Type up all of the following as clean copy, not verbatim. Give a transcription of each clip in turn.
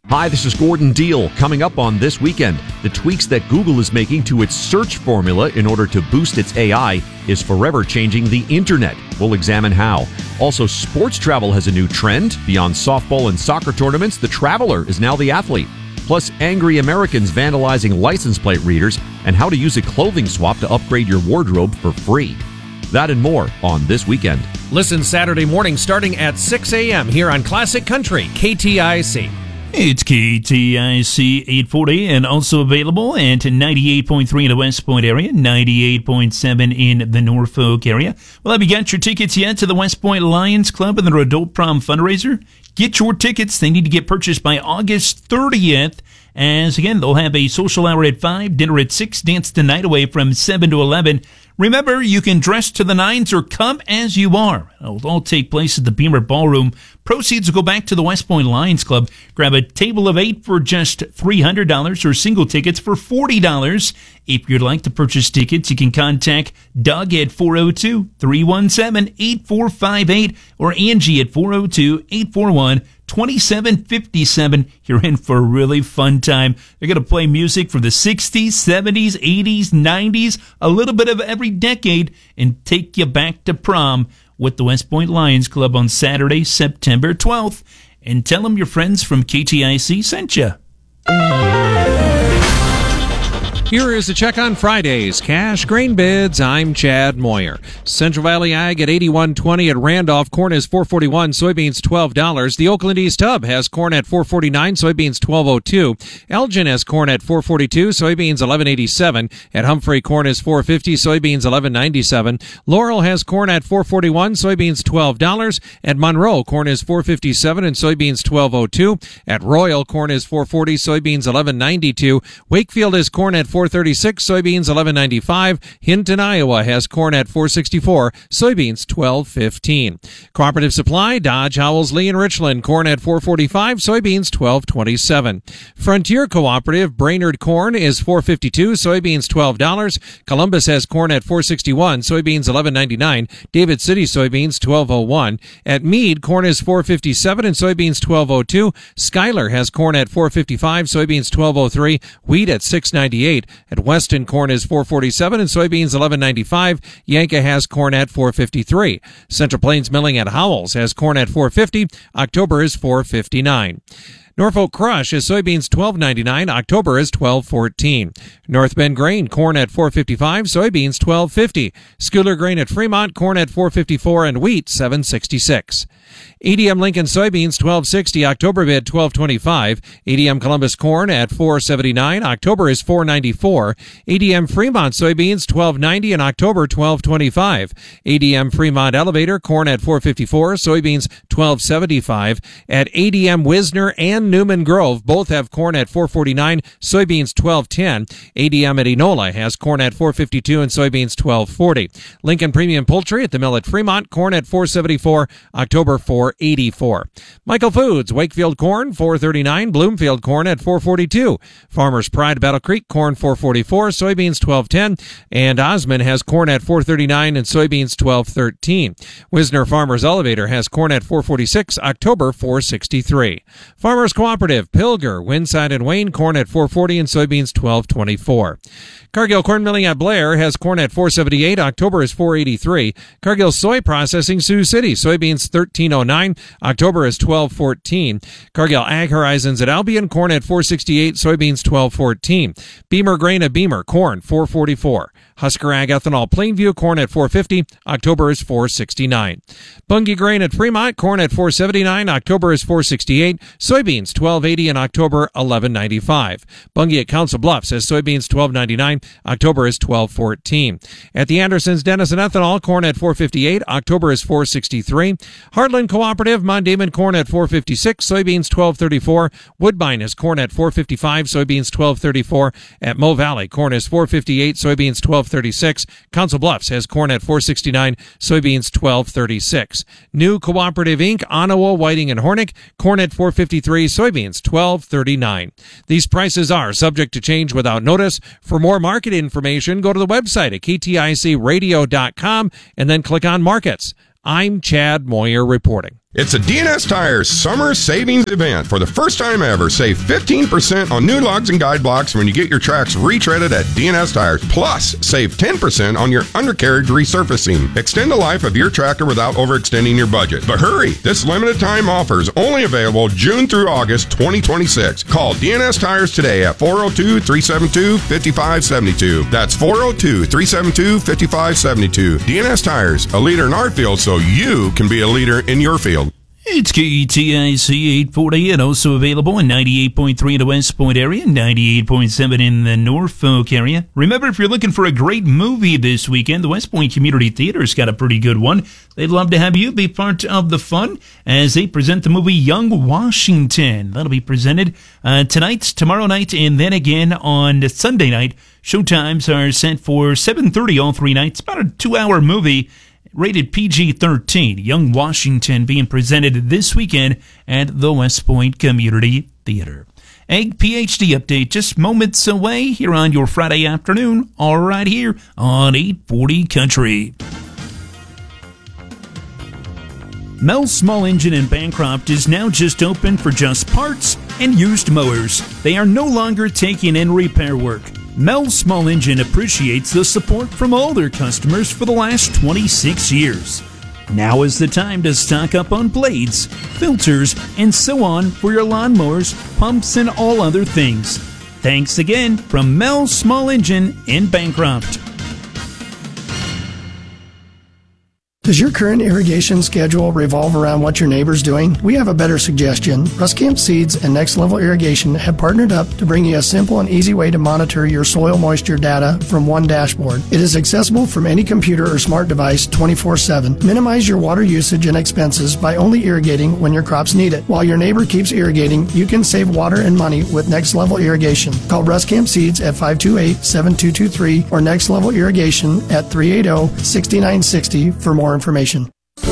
Hi, this is Gordon Deal. Coming up on This Weekend, the tweaks that Google is making to its search formula in order to boost its AI is forever changing the internet. We'll examine how. Also, sports travel has a new trend. Beyond softball and soccer tournaments, the traveler is now the athlete. Plus, angry Americans vandalizing license plate readers and how to use a clothing swap to upgrade your wardrobe for free. That and more on This Weekend. Listen Saturday morning starting at 6 a.m. here on Classic Country, KTIC. It's KTIC 840 and also available at 98.3 in the West Point area, 98.7 in the Norfolk area. Well, have you got your tickets yet to the West Point Lions Club and their Adult Prom fundraiser? Get your tickets. They need to get purchased by August 30th. As again, they'll have a social hour at 5, dinner at 6, dance the night away from 7 to 11. Remember, you can dress to the nines or come as you are. It'll all take place at the Beamer Ballroom. Proceeds will go back to the West Point Lions Club. Grab a table of 8 for just $300 or single tickets for $40. If you'd like to purchase tickets, you can contact Doug at 402-317-8458 or Angie at 402-841-2757. You're in for a really fun time. They're going to play music from the 60s, 70s, 80s, 90s, a little bit of every decade, and take you back to prom with the West Point Lions Club on Saturday, September 12th. And tell them your friends from KTIC sent you. Here is a check on Friday's cash grain bids. I'm Chad Moyer. Central Valley Ag at 81.20 at Randolph. Corn is $4.41, soybeans $12. The Oakland East Hub has corn at $4.49, soybeans $12.02. Elgin has corn at $4.42, soybeans $11.87. At Humphrey, corn is $4.50, soybeans $11.97. Laurel has corn at $4.41, soybeans $12. At Monroe, corn is $4.57 and soybeans $12.02. At Royal, corn is $4.40, soybeans $11.92. Wakefield has corn at $4.36, soybeans $11.95. Hinton, Iowa has corn at $4.64, soybeans $12.15. Cooperative Supply, Dodge, Howells, Lee, and Richland, corn at $4.45, soybeans $12.27. Frontier Cooperative, Brainerd corn is $4.52, soybeans $12. Columbus has corn at $4.61, soybeans $11.99. David City soybeans $12.01. At Meade, corn is $4.57 and soybeans $12.02. Schuyler has corn at $4.55, soybeans $12.03. Wheat at $6.98. At Weston, corn is $4.47 and soybeans $11.95. Yanka has corn at $4.53. Central Plains Milling at Howells has corn at $4.50. October is $4.59. Norfolk Crush is soybeans $12.99. October is $12.14. North Bend Grain, corn at $4.55. Soybeans $12.50. Schuyler Grain at Fremont, corn at $4.54 and wheat $7.66. ADM Lincoln soybeans $12.60. October bid $12.25. ADM Columbus corn at $4.79. October is $4.94. ADM Fremont soybeans $12.90 and October $12.25. ADM Fremont Elevator corn at $4.54. Soybeans $12.75. At ADM Wisner and Newman Grove both have corn at $4.49. Soybeans $12.10. ADM at Enola has corn at $4.52 and soybeans $12.40. Lincoln Premium Poultry at the mill at Fremont corn at $4.74. October $4.84. Michael Foods, Wakefield corn, $4.39. Bloomfield corn at $4.42. Farmers Pride, Battle Creek corn, $4.44. Soybeans, $12.10. And Osmond has corn at $4.39 and soybeans, $12.13. Wisner Farmers Elevator has corn at $4.46. October, $4.63. Farmers Cooperative, Pilger, Winside and Wayne, corn at $4.40 and soybeans, $12.24. Cargill Corn Milling at Blair has corn at $4.78. October is $4.83. Cargill Soy Processing, Sioux City, soybeans $13.09. October is $12.14. Cargill Ag Horizons at Albion, corn at $4.68. Soybeans $12.14. Beamer Grain at Beamer, corn $4.44. Husker Ag Ethanol Plainview, corn at $4.50. October is $4.69. Bunge Grain at Fremont, corn at $4.79. October is $4.68. Soybeans $12.80 in October, $11.95. Bunge at Council Bluffs says soybeans $12.99. October is $12.14. At the Andersons Denison Ethanol, corn at $4.58. October is $4.63. Heartland Cooperative, Mondayman corn at $4.56. Soybeans $12.34. Woodbine is corn at $4.55. Soybeans $12.34. At Mo Valley, corn is $4.58. Soybeans $12.36. Council Bluffs has corn at $4.69. Soybeans $12.36. New Cooperative Inc., Onawa, Whiting, and Hornick, corn at $4.53. Soybeans $12.39. These prices are subject to change without notice. For more market information, go to the website at kticradio.com and then click on Markets. I'm Chad Moyer reporting. It's a DNS Tires Summer Savings Event. For the first time ever, save 15% on new lugs and guide blocks when you get your tracks retreaded at DNS Tires. Plus, save 10% on your undercarriage resurfacing. Extend the life of your tractor without overextending your budget. But hurry! This limited time offer is only available June through August 2026. Call DNS Tires today at 402-372-5572. That's 402-372-5572. DNS Tires, a leader in our field so you can be a leader in your field. It's KTIC 840 and also available in 98.3 in the West Point area, 98.7 in the Norfolk area. Remember, if you're looking for a great movie this weekend, the West Point Community Theater's got a pretty good one. They'd love to have you be part of the fun as they present the movie Young Washington. That'll be presented tonight, tomorrow night, and then again on Sunday night. Showtimes are set for 7:30 all 3 nights. About a 2-hour movie. Rated PG-13, Young Washington being presented this weekend at the West Point Community Theater. Ag PhD update just moments away here on your Friday afternoon, all right here on 840 Country. Mel's Small Engine in Bancroft is now just open for just parts and used mowers. They are no longer taking in repair work. Mel's Small Engine appreciates the support from all their customers for the last 26 years. Now is the time to stock up on blades, filters, and so on for your lawnmowers, pumps, and all other things. Thanks again from Mel's Small Engine in Bancroft. Does your current irrigation schedule revolve around what your neighbor's doing? We have a better suggestion. Ruskamp Seeds and Next Level Irrigation have partnered up to bring you a simple and easy way to monitor your soil moisture data from one dashboard. It is accessible from any computer or smart device 24/7. Minimize your water usage and expenses by only irrigating when your crops need it. While your neighbor keeps irrigating, you can save water and money with Next Level Irrigation. Call Ruskamp Seeds at 528-7223 or Next Level Irrigation at 380-6960 for more information.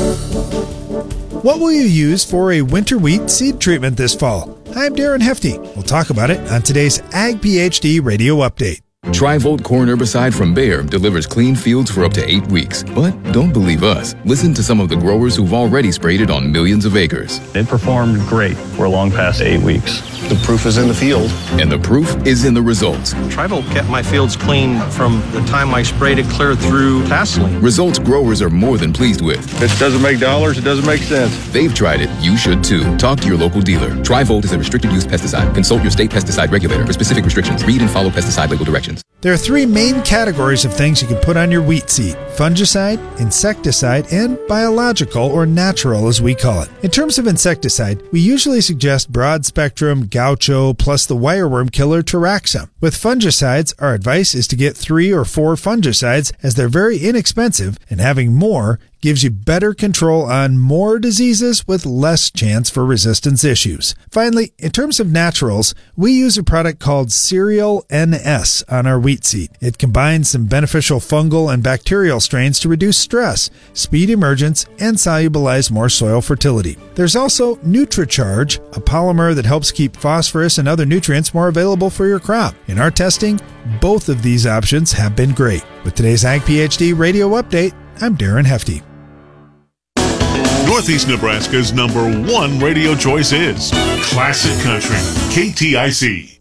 What will you use for a winter wheat seed treatment this fall? I'm Darren Hefty. We'll talk about it on today's Ag PhD Radio Update. Tri-Volt corn herbicide from Bayer delivers clean fields for up to 8 weeks. But don't believe us. Listen to some of the growers who've already sprayed it on millions of acres. It performed great. We're long past 8 weeks. The proof is in the field. And the proof is in the results. Tri-Volt kept my fields clean from the time I sprayed it clear through tasseling. Results growers are more than pleased with. If it doesn't make dollars, it doesn't make sense. They've tried it. You should too. Talk to your local dealer. Tri-Volt is a restricted use pesticide. Consult your state pesticide regulator for specific restrictions. Read and follow pesticide label directions. There are 3 main categories of things you can put on your wheat seed: fungicide, insecticide, and biological or natural as we call it. In terms of insecticide, we usually suggest broad spectrum Gaucho plus the wireworm killer Taraxa. With fungicides, our advice is to get 3 or 4 fungicides as they're very inexpensive, and having more gives you better control on more diseases with less chance for resistance issues. Finally, in terms of naturals, we use a product called Cereal NS on our wheat seed. It combines some beneficial fungal and bacterial strains to reduce stress, speed emergence, and solubilize more soil fertility. There's also NutriCharge, a polymer that helps keep phosphorus and other nutrients more available for your crop. In our testing, both of these options have been great. With today's Ag PhD Radio Update, I'm Darren Hefty. Northeast Nebraska's #1 radio choice is Classic Country, KTIC.